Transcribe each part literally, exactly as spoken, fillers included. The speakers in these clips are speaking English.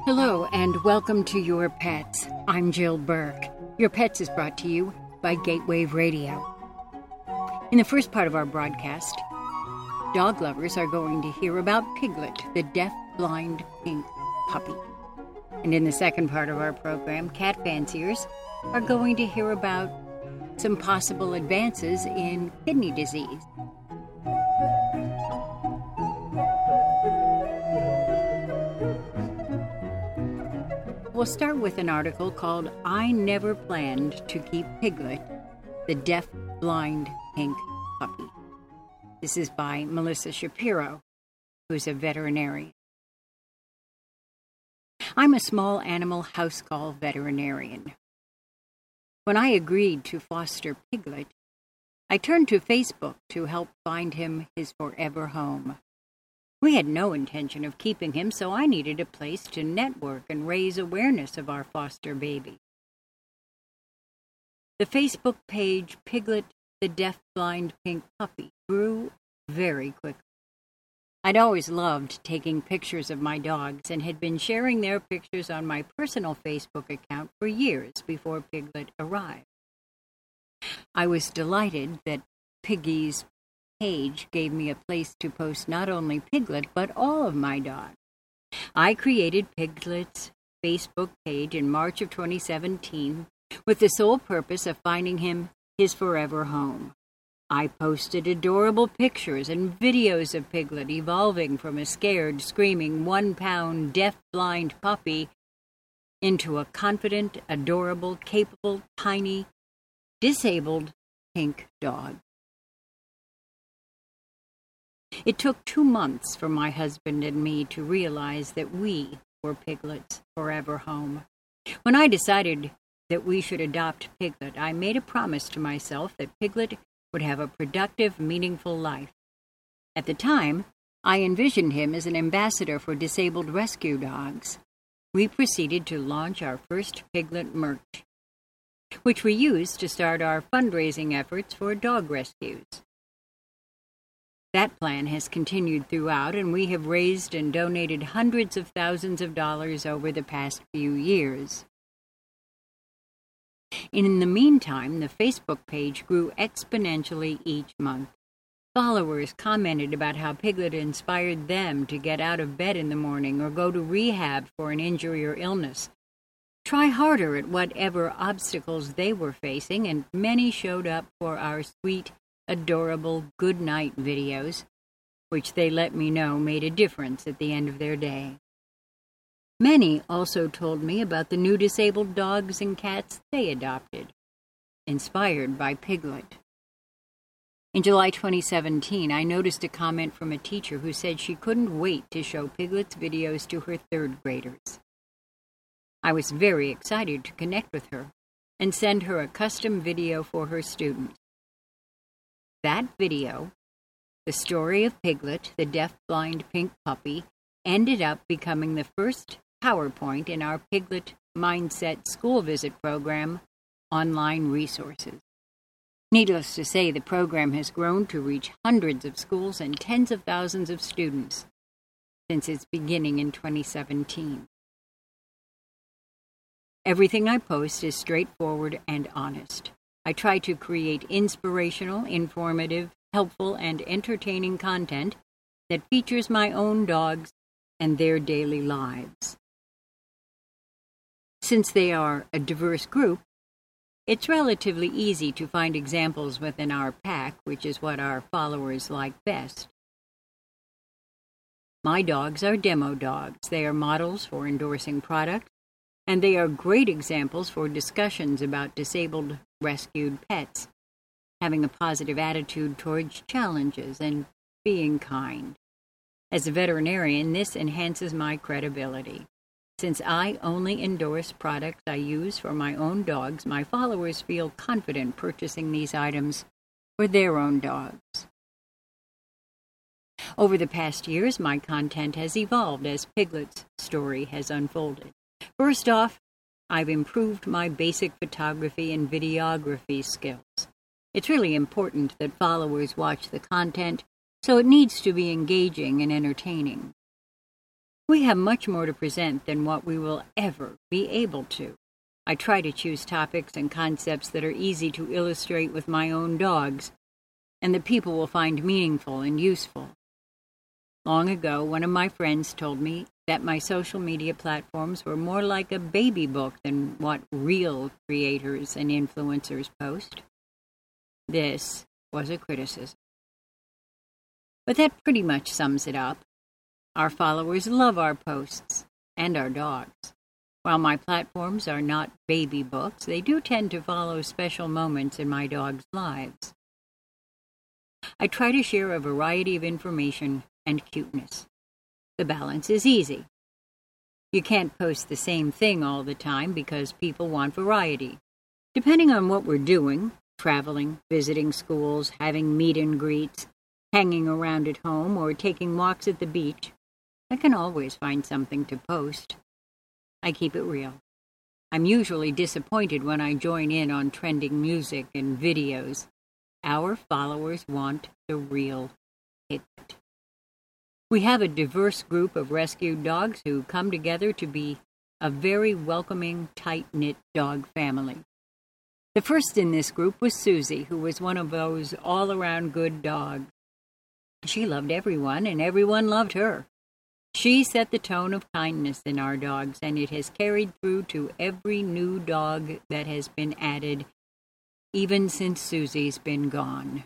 Hello and welcome to Your Pets. I'm Jill Burke. Your Pets is brought to you by Gatewave Radio. In the first part of our broadcast, dog lovers are going to hear about Piglet, the deaf-blind pink puppy. And in the second part of our program, cat fanciers are going to hear about some possible advances in kidney disease. We'll start with an article called I Never Planned to Keep Piglet, the Deaf-Blind Pink Puppy. This is by Melissa Shapiro, who's a veterinarian. I'm a small animal house call veterinarian. When I agreed to foster Piglet, I turned to Facebook to help find him his forever home. We had no intention of keeping him, so I needed a place to network and raise awareness of our foster baby. The Facebook page Piglet, the Deaf-Blind Pink Puppy grew very quickly. I'd always loved taking pictures of my dogs and had been sharing their pictures on my personal Facebook account for years before Piglet arrived. I was delighted that Piggy's page gave me a place to post not only Piglet, but all of my dogs. I created Piglet's Facebook page in March of twenty seventeen with the sole purpose of finding him his forever home. I posted adorable pictures and videos of Piglet evolving from a scared, screaming, one-pound, deaf-blind puppy into a confident, adorable, capable, tiny, disabled pink dog. It took two months for my husband and me to realize that we were Piglet's forever home. When I decided that we should adopt Piglet, I made a promise to myself that Piglet would have a productive, meaningful life. At the time, I envisioned him as an ambassador for disabled rescue dogs. We proceeded to launch our first Piglet merch, which we used to start our fundraising efforts for dog rescues. That plan has continued throughout, and we have raised and donated hundreds of thousands of dollars over the past few years. In the meantime, the Facebook page grew exponentially each month. Followers commented about how Piglet inspired them to get out of bed in the morning or go to rehab for an injury or illness, try harder at whatever obstacles they were facing, and many showed up for our sweet, adorable good night videos, which they let me know made a difference at the end of their day. Many also told me about the new disabled dogs and cats they adopted, inspired by Piglet. In July twenty seventeen, I noticed a comment from a teacher who said she couldn't wait to show Piglet's videos to her third graders. I was very excited to connect with her and send her a custom video for her students. That video, the story of Piglet, the deaf-blind pink puppy, ended up becoming the first PowerPoint in our Piglet Mindset School Visit program online resources. Needless to say, the program has grown to reach hundreds of schools and tens of thousands of students since its beginning in twenty seventeen. Everything I post is straightforward and honest. I try to create inspirational, informative, helpful, and entertaining content that features my own dogs and their daily lives. Since they are a diverse group, it's relatively easy to find examples within our pack, which is what our followers like best. My dogs are demo dogs. They are models for endorsing products, and they are great examples for discussions about disabled rescued pets, having a positive attitude towards challenges and being kind. As a veterinarian, this enhances my credibility. Since I only endorse products I use for my own dogs, my followers feel confident purchasing these items for their own dogs. Over the past years, my content has evolved as Piglet's story has unfolded. First off, I've improved my basic photography and videography skills. It's really important that followers watch the content, so it needs to be engaging and entertaining. We have much more to present than what we will ever be able to. I try to choose topics and concepts that are easy to illustrate with my own dogs, and that people will find meaningful and useful. Long ago, one of my friends told me that my social media platforms were more like a baby book than what real creators and influencers post. This was a criticism. But that pretty much sums it up. Our followers love our posts and our dogs. While my platforms are not baby books, they do tend to follow special moments in my dogs' lives. I try to share a variety of information and cuteness. The balance is easy. You can't post the same thing all the time because people want variety. Depending on what we're doing, traveling, visiting schools, having meet and greets, hanging around at home, or taking walks at the beach, I can always find something to post. I keep it real. I'm usually disappointed when I join in on trending music and videos. Our followers want the real Piglet. We have a diverse group of rescued dogs who come together to be a very welcoming, tight-knit dog family. The first in this group was Susie, who was one of those all-around good dogs. She loved everyone, and everyone loved her. She set the tone of kindness in our dogs, and it has carried through to every new dog that has been added, even since Susie's been gone.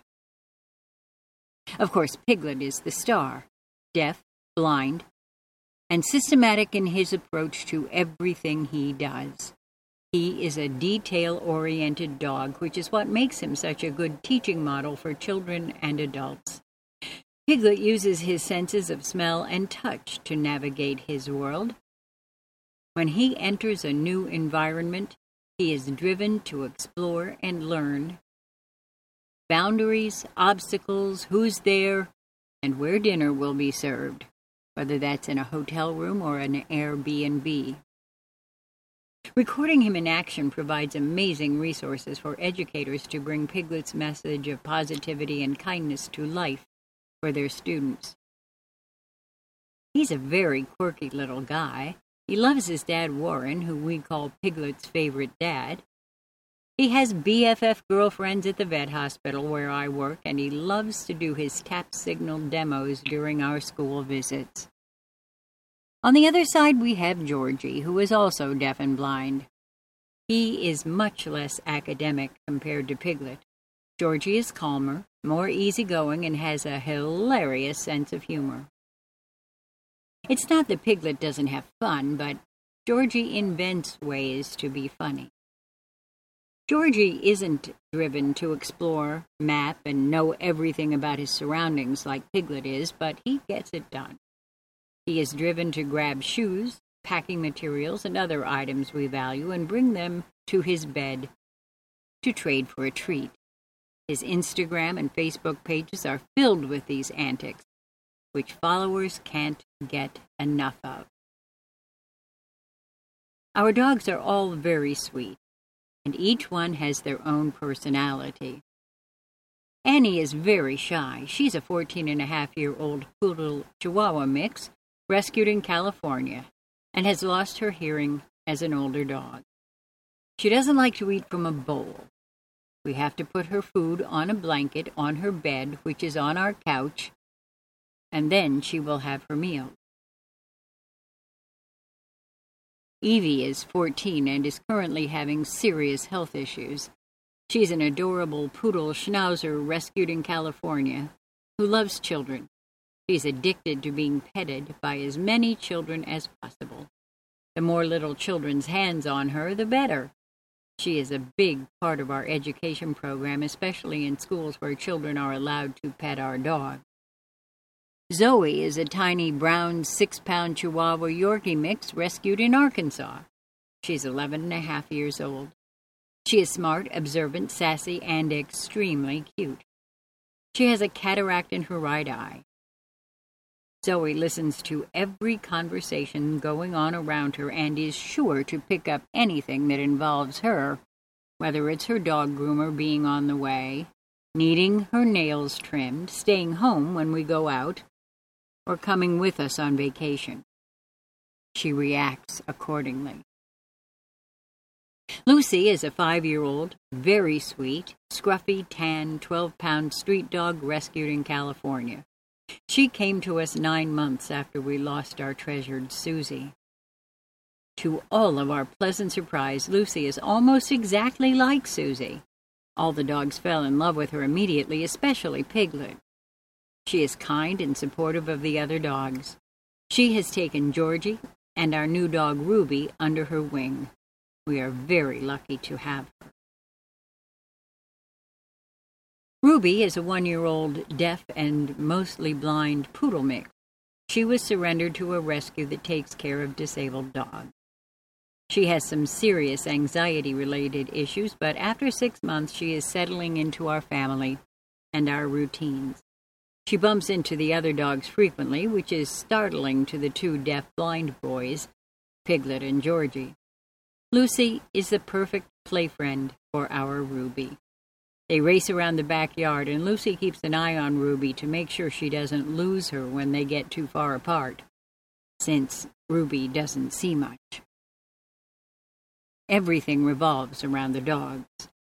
Of course, Piglet is the star, deaf, blind, and systematic in his approach to everything he does. He is a detail-oriented dog, which is what makes him such a good teaching model for children and adults. Piglet uses his senses of smell and touch to navigate his world. When he enters a new environment, he is driven to explore and learn boundaries, obstacles, who's there, and where dinner will be served, whether that's in a hotel room or an Airbnb. Recording him in action provides amazing resources for educators to bring Piglet's message of positivity and kindness to life for their students. He's a very quirky little guy. He loves his dad Warren, who we call Piglet's favorite dad. He has B F F girlfriends at the vet hospital where I work, and he loves to do his tap signal demos during our school visits. On the other side, we have Georgie, who is also deaf and blind. He is much less academic compared to Piglet. Georgie is calmer, more easygoing, and has a hilarious sense of humor. It's not that Piglet doesn't have fun, but Georgie invents ways to be funny. Georgie isn't driven to explore, map, and know everything about his surroundings like Piglet is, but he gets it done. He is driven to grab shoes, packing materials, and other items we value and bring them to his bed to trade for a treat. His Instagram and Facebook pages are filled with these antics, which followers can't get enough of. Our dogs are all very sweet, and each one has their own personality. Annie is very shy. She's a fourteen and a half year old poodle Chihuahua mix rescued in California and has lost her hearing as an older dog. She doesn't like to eat from a bowl. We have to put her food on a blanket on her bed, which is on our couch, and then she will have her meal. Evie is fourteen and is currently having serious health issues. She's an adorable poodle schnauzer rescued in California who loves children. She's addicted to being petted by as many children as possible. The more little children's hands on her, the better. She is a big part of our education program, especially in schools where children are allowed to pet our dog. Zoe is a tiny brown six-pound Chihuahua Yorkie mix rescued in Arkansas. She's eleven and a half years old. She is smart, observant, sassy, and extremely cute. She has a cataract in her right eye. Zoe listens to every conversation going on around her and is sure to pick up anything that involves her, whether it's her dog groomer being on the way, needing her nails trimmed, staying home when we go out, or coming with us on vacation. she reacts accordingly. Lucy is a five-year-old, very sweet, scruffy, tan, twelve-pound street dog rescued in California. She came to us nine months after we lost our treasured Susie. To all of our pleasant surprise, Lucy is almost exactly like Susie. All the dogs fell in love with her immediately, especially Piglet. She is kind and supportive of the other dogs. She has taken Georgie and our new dog Ruby under her wing. We are very lucky to have her. Ruby is a one-year-old deaf and mostly blind poodle mix. She was surrendered to a rescue that takes care of disabled dogs. She has some serious anxiety-related issues, but after six months she is settling into our family and our routines. She bumps into the other dogs frequently, which is startling to the two deaf-blind boys, Piglet and Georgie. Lucy is the perfect play friend for our Ruby. They race around the backyard, and Lucy keeps an eye on Ruby to make sure she doesn't lose her when they get too far apart, since Ruby doesn't see much. Everything revolves around the dogs.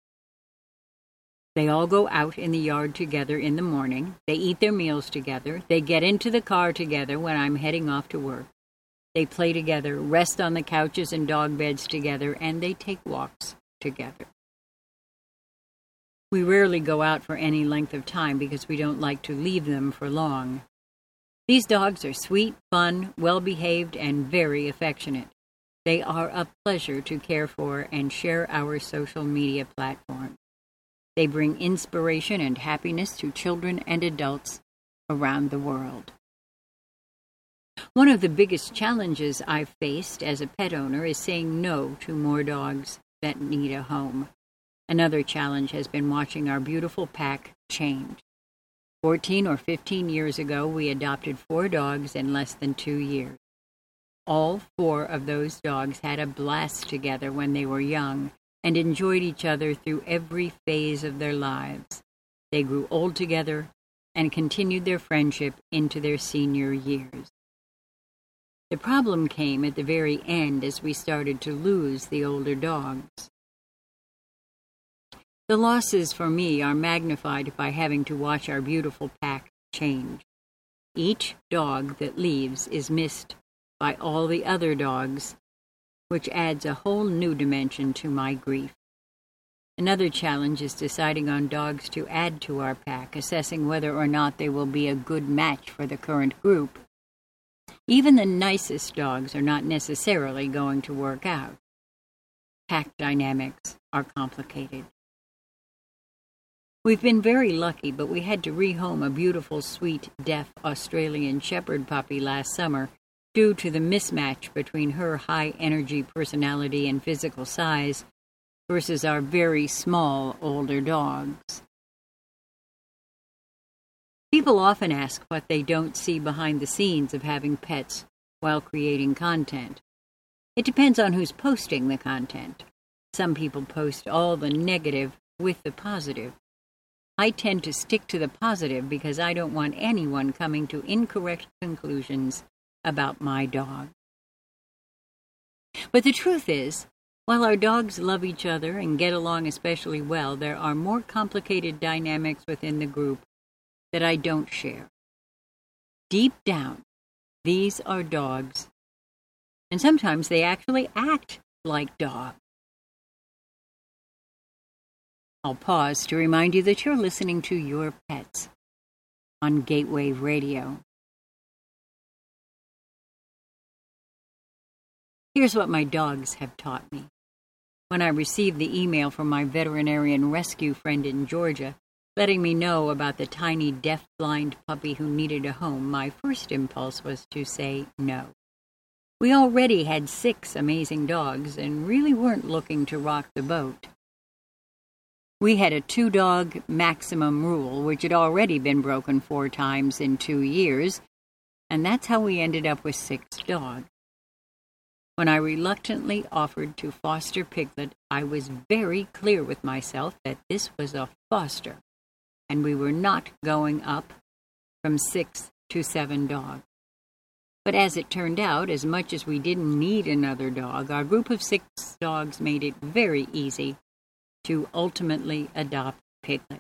They all go out in the yard together in the morning. They eat their meals together. They get into the car together when I'm heading off to work. They play together, rest on the couches and dog beds together, and they take walks together. We rarely go out for any length of time because we don't like to leave them for long. These dogs are sweet, fun, well-behaved, and very affectionate. They are a pleasure to care for and share our social media platform. They bring inspiration and happiness to children and adults around the world. One of the biggest challenges I've faced as a pet owner is saying no to more dogs that need a home. Another challenge has been watching our beautiful pack change. Fourteen or fifteen years ago, we adopted four dogs in less than two years. All four of those dogs had a blast together when they were young and enjoyed each other through every phase of their lives. They grew old together and continued their friendship into their senior years. The problem came at the very end as we started to lose the older dogs. The losses for me are magnified by having to watch our beautiful pack change. Each dog that leaves is missed by all the other dogs, which adds a whole new dimension to my grief. Another challenge is deciding on dogs to add to our pack, assessing whether or not they will be a good match for the current group. Even the nicest dogs are not necessarily going to work out. Pack dynamics are complicated. We've been very lucky, but we had to rehome a beautiful, sweet, deaf Australian Shepherd puppy last summer due to the mismatch between her high-energy personality and physical size versus our very small older dogs. People often ask what they don't see behind the scenes of having pets while creating content. It depends on who's posting the content. Some people post all the negative with the positive. I tend to stick to the positive because I don't want anyone coming to incorrect conclusions about my dog. But the truth is, while our dogs love each other and get along especially well, there are more complicated dynamics within the group that I don't share. Deep down, these are dogs, and sometimes they actually act like dogs. I'll pause to remind you that you're listening to Your Pets on Gateway Radio. Here's what my dogs have taught me. When I received the email from my veterinarian rescue friend in Georgia, letting me know about the tiny deaf-blind puppy who needed a home, my first impulse was to say no. We already had six amazing dogs and really weren't looking to rock the boat. We had a two-dog maximum rule, which had already been broken four times in two years, and that's how we ended up with six dogs. When I reluctantly offered to foster Piglet, I was very clear with myself that this was a foster, and we were not going up from six to seven dogs. But as it turned out, as much as we didn't need another dog, our group of six dogs made it very easy to ultimately adopt Piglet.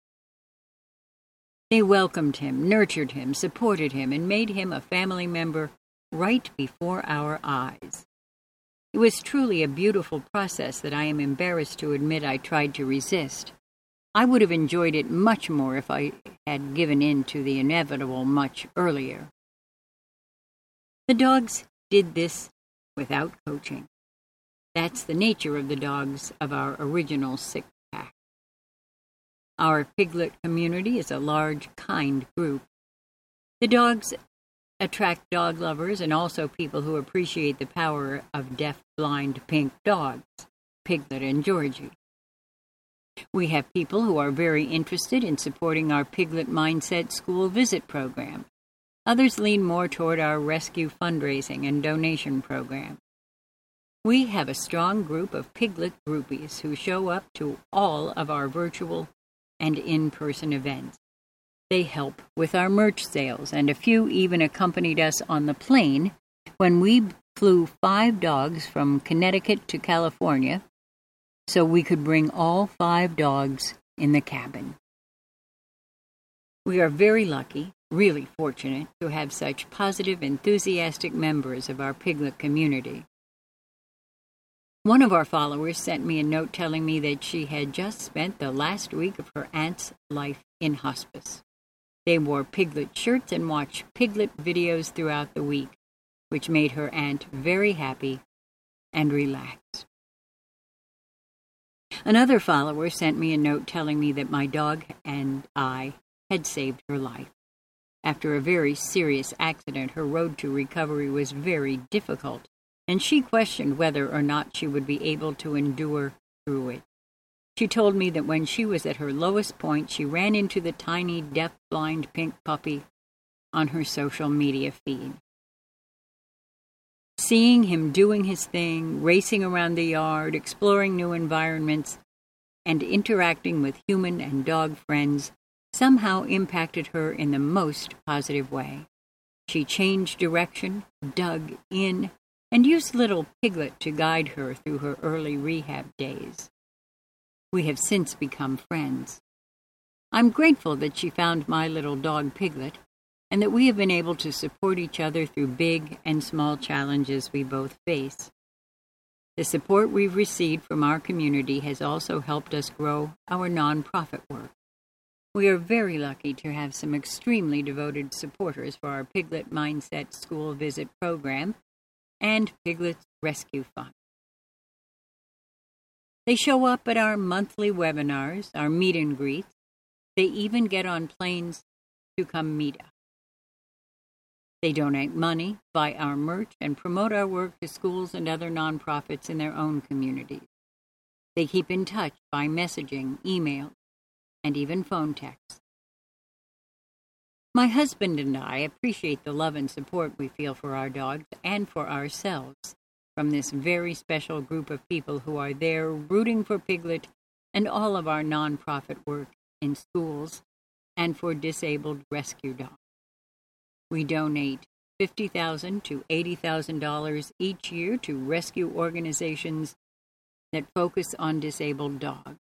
They welcomed him, nurtured him, supported him, and made him a family member right before our eyes. It was truly a beautiful process that I am embarrassed to admit I tried to resist. I would have enjoyed it much more if I had given in to the inevitable much earlier. The dogs did this without coaching. That's the nature of the dogs of our original six-pack. Our Piglet community is a large, kind group. The dogs attract dog lovers and also people who appreciate the power of deaf-blind pink dogs, Piglet and Georgie. We have people who are very interested in supporting our Piglet Mindset School Visit program. Others lean more toward our rescue fundraising and donation program. We have a strong group of Piglet groupies who show up to all of our virtual and in-person events. They help with our merch sales, and a few even accompanied us on the plane when we flew five dogs from Connecticut to California so we could bring all five dogs in the cabin. We are very lucky, really fortunate, to have such positive, enthusiastic members of our Piglet community. One of our followers sent me a note telling me that she had just spent the last week of her aunt's life in hospice. They wore Piglet shirts and watched Piglet videos throughout the week, which made her aunt very happy and relaxed. Another follower sent me a note telling me that my dog and I had saved her life. After a very serious accident, her road to recovery was very difficult, and she questioned whether or not she would be able to endure through it. She told me that when she was at her lowest point, she ran into the tiny deaf-blind pink puppy on her social media feed. Seeing him doing his thing, racing around the yard, exploring new environments, and interacting with human and dog friends somehow impacted her in the most positive way. She changed direction, dug in, and used little Piglet to guide her through her early rehab days. We have since become friends. I'm grateful that she found my little dog Piglet, and that we have been able to support each other through big and small challenges we both face. The support we've received from our community has also helped us grow our nonprofit work. We are very lucky to have some extremely devoted supporters for our Piglet Mindset School Visit program and Piglet's Rescue Fund. They show up at our monthly webinars, our meet and greets. They even get on planes to come meet us. They donate money, buy our merch, and promote our work to schools and other nonprofits in their own communities. They keep in touch by messaging, email, and even phone texts. My husband and I appreciate the love and support we feel for our dogs and for ourselves from this very special group of people who are there rooting for Piglet and all of our nonprofit work in schools and for disabled rescue dogs. We donate fifty thousand dollars to eighty thousand dollars each year to rescue organizations that focus on disabled dogs.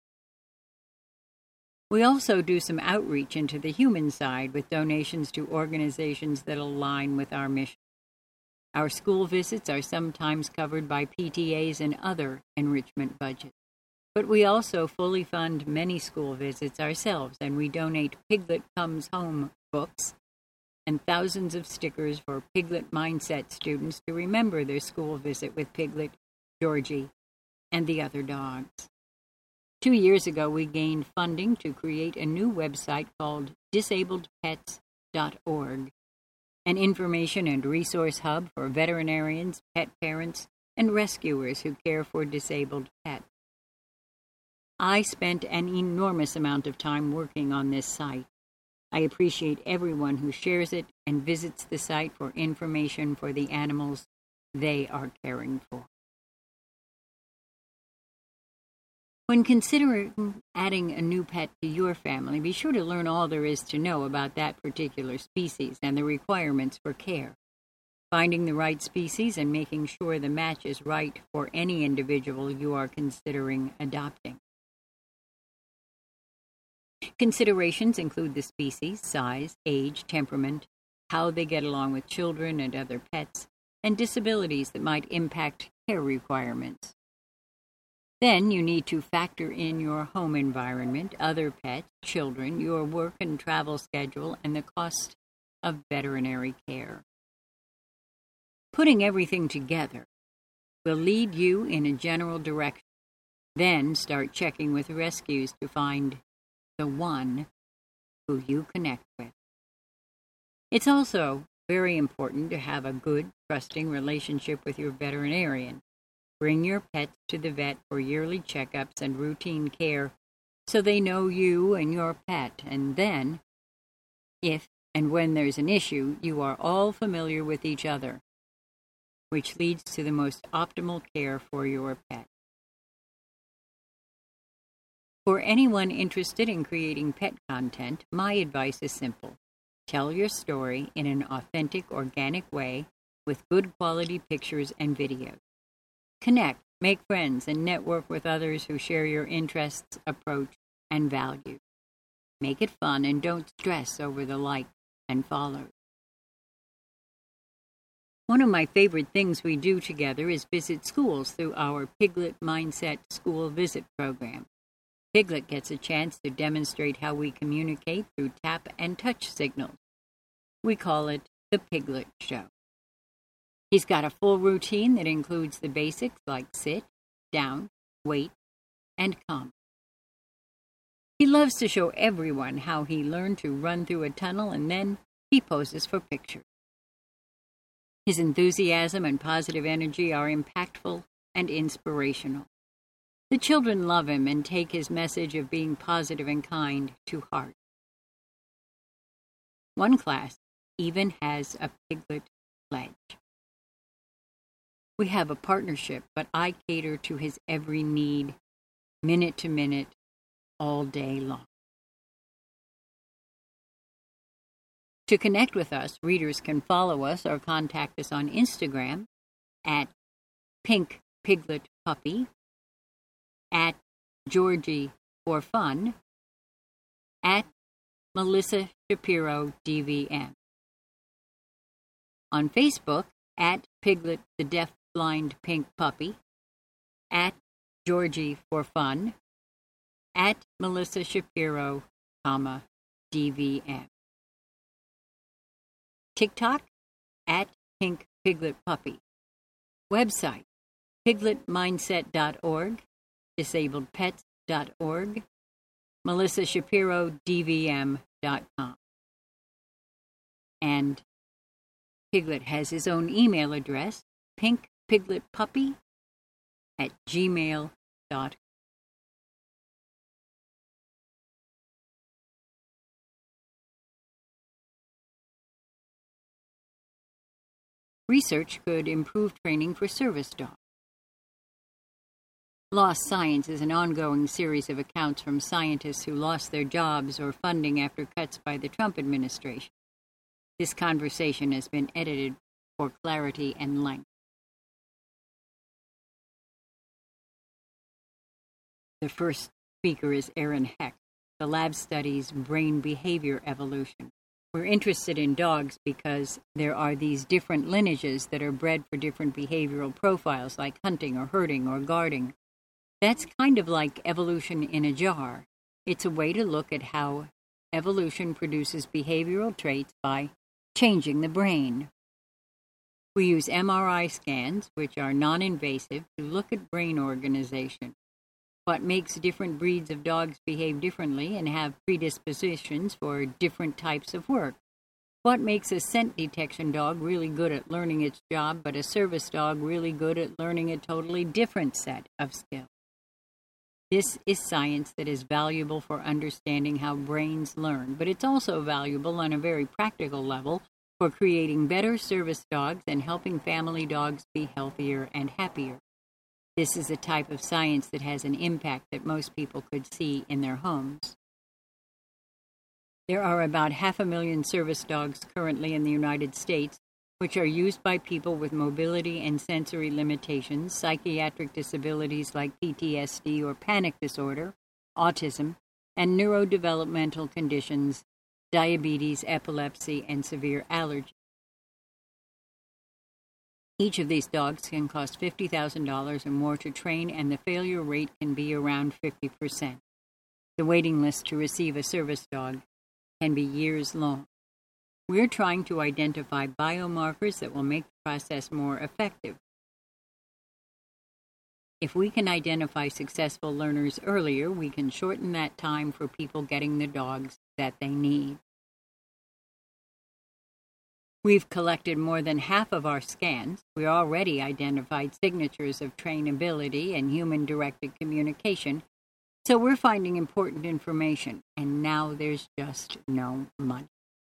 We also do some outreach into the human side with donations to organizations that align with our mission. Our school visits are sometimes covered by P T As and other enrichment budgets, but we also fully fund many school visits ourselves, and we donate Piglet Comes Home books and thousands of stickers for Piglet Mindset students to remember their school visit with Piglet, Georgie, and the other dogs. Two years ago, we gained funding to create a new website called disabled pets dot org, an information and resource hub for veterinarians, pet parents, and rescuers who care for disabled pets. I spent an enormous amount of time working on this site. I appreciate everyone who shares it and visits the site for information for the animals they are caring for. When considering adding a new pet to your family, be sure to learn all there is to know about that particular species and the requirements for care. finding the right species and making sure the match is right for any individual you are considering adopting. Considerations include the species, size, age, temperament, how they get along with children and other pets, and disabilities that might impact care requirements. Then you need to factor in your home environment, other pets, children, your work and travel schedule, and the cost of veterinary care. Putting everything together will lead you in a general direction. Then start checking with rescues to find the one who you connect with. It's also very important to have a good, trusting relationship with your veterinarian. Bring your pets to the vet for yearly checkups and routine care so they know you and your pet, and then, if and when there's an issue, you are all familiar with each other, which leads to the most optimal care for your pet. For anyone interested in creating pet content, my advice is simple. Tell your story in an authentic, organic way with good quality pictures and videos. Connect, make friends, and network with others who share your interests, approach, and values. Make it fun and don't stress over the like and follows. One of my favorite things we do together is visit schools through our Piglet Mindset School Visit program. Piglet gets a chance to demonstrate how we communicate through tap and touch signals. We call it the Piglet Show. He's got a full routine that includes the basics like sit, down, wait, and come. He loves to show everyone how he learned to run through a tunnel, and then he poses for pictures. His enthusiasm and positive energy are impactful and inspirational. The children love him and take his message of being positive and kind to heart. One class even has a Piglet pledge. We have a partnership, but I cater to his every need, minute to minute, all day long. To connect with us, readers can follow us or contact us on Instagram at Pink Piglet Puppy, at Georgie for Fun, at Melissa Shapiro D V M. On Facebook, at Piglet the Deaf Blind Pink Puppy, at Georgie for Fun, at Melissa Shapiro, comma, D V M. TikTok, at Pink Piglet Puppy. Website, piglet mindset dot org, disabled pets dot org, melissa shapiro d v m dot com. And Piglet has his own email address, pinkpigletpuppy at gmail dot com. Research could improve training for service dogs. Lost Science is an ongoing series of accounts from scientists who lost their jobs or funding after cuts by the Trump administration. This conversation has been edited for clarity and length. The first speaker is Aaron Hecht. The lab studies brain behavior evolution. We're interested in dogs because there are these different lineages that are bred for different behavioral profiles, like hunting or herding or guarding. That's kind of like evolution in a jar. It's a way to look at how evolution produces behavioral traits by changing the brain. We use M R I scans, which are non-invasive, to look at brain organization. What makes different breeds of dogs behave differently and have predispositions for different types of work? What makes a scent detection dog really good at learning its job, but a service dog really good at learning a totally different set of skills? This is science that is valuable for understanding how brains learn, but it's also valuable on a very practical level for creating better service dogs and helping family dogs be healthier and happier. This is a type of science that has an impact that most people could see in their homes. There are about half a million service dogs currently in the United States, which are used by people with mobility and sensory limitations, psychiatric disabilities like P T S D or panic disorder, autism, and neurodevelopmental conditions, diabetes, epilepsy, and severe allergy. Each of these dogs can cost fifty thousand dollars or more to train, and the failure rate can be around fifty percent. The waiting list to receive a service dog can be years long. We're trying to identify biomarkers that will make the process more effective. If we can identify successful learners earlier, we can shorten that time for people getting the dogs that they need. We've collected more than half of our scans. We already identified signatures of trainability and human-directed communication, so we're finding important information, and now there's just no money.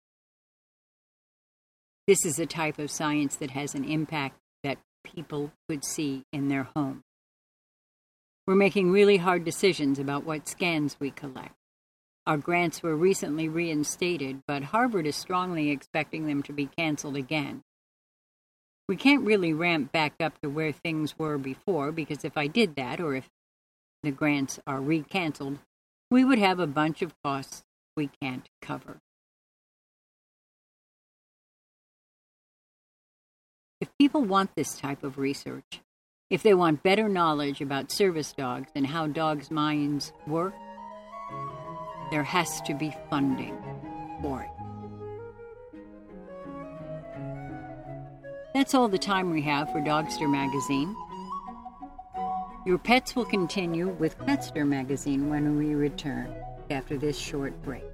This is a type of science that has an impact that people could see in their home. We're making really hard decisions about what scans we collect. Our grants were recently reinstated, but Harvard is strongly expecting them to be canceled again. We can't really ramp back up to where things were before, because if I did that, or if the grants are re-canceled, we would have a bunch of costs we can't cover. If people want this type of research, if they want better knowledge about service dogs and how dogs' minds work, there has to be funding for it. That's all the time we have for Dogster Magazine. Your Pets will continue with Petster Magazine when we return after this short break.